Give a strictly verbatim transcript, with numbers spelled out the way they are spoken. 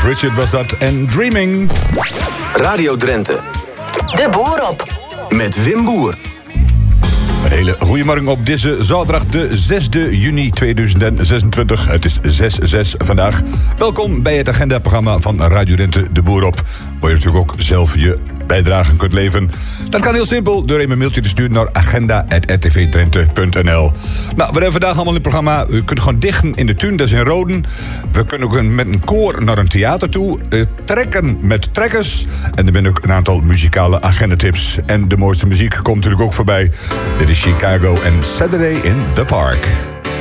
Richard was dat en Dreaming. Radio Drenthe. De Boer op. Met Wim Boer. Een hele goede morgen op deze zaterdag de zesde juni tweeduizend zesentwintig. Het is zes zes vandaag. Welkom bij het agendaprogramma van Radio Drenthe De Boer op. Waar je natuurlijk ook zelf je bijdragen kunt leveren. Dat kan heel simpel door even een mailtje te sturen naar agenda at r t v drenthe punt n l. Nou, we hebben vandaag allemaal in het programma. U kunt gewoon dichten in de tuin, dat is in Roden. We kunnen ook met een koor naar een theater toe. Uh, trekken met trekkers. En er zijn ook een aantal muzikale agendatips. En de mooiste muziek komt natuurlijk ook voorbij. Dit is Chicago en Saturday in the Park.